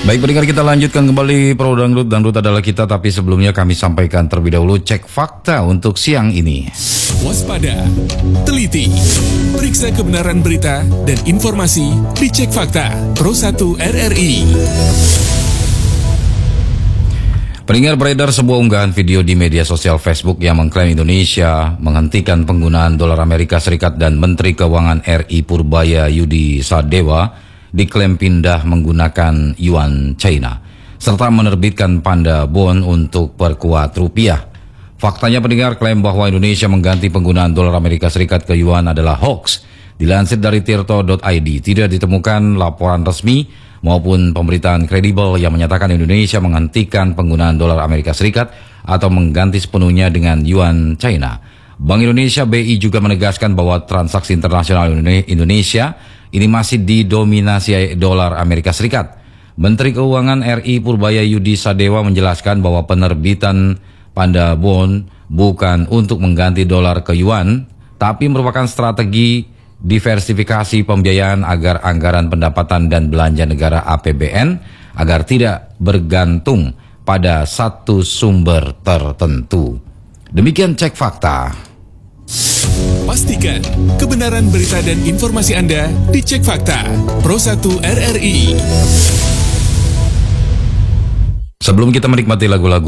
Baik pendengar, kita lanjutkan kembali Pro Dangdut. Dangdut adalah kita, tapi sebelumnya kami sampaikan terlebih dahulu cek fakta untuk siang ini. Waspada, teliti, periksa kebenaran berita dan informasi di Cek Fakta Pro 1 RRI. Pendengar, beredar sebuah unggahan video di media sosial Facebook yang mengklaim Indonesia menghentikan penggunaan dolar Amerika Serikat dan Menteri Keuangan RI Purbaya Yudi Sadewa diklaim pindah menggunakan yuan China, serta menerbitkan panda bond untuk perkuat rupiah. Faktanya pendengar, klaim bahwa Indonesia mengganti penggunaan dolar Amerika Serikat ke yuan adalah hoax. Dilansir dari tirto.id, tidak ditemukan laporan resmi maupun pemberitaan kredibel yang menyatakan Indonesia menghentikan penggunaan dolar Amerika Serikat atau mengganti sepenuhnya dengan yuan China. Bank Indonesia BI juga menegaskan bahwa transaksi internasional Indonesia ini masih didominasi dolar Amerika Serikat. Menteri Keuangan RI Purbaya Yudi Sadewa menjelaskan bahwa penerbitan panda bond bukan untuk mengganti dolar ke yuan, tapi merupakan strategi diversifikasi pembiayaan agar anggaran pendapatan dan belanja negara APBN agar tidak bergantung pada satu sumber tertentu. Demikian cek fakta. Pastikan kebenaran berita dan informasi Anda di Cek Fakta Pro 1 RRI. Sebelum kita menikmati lagu-lagu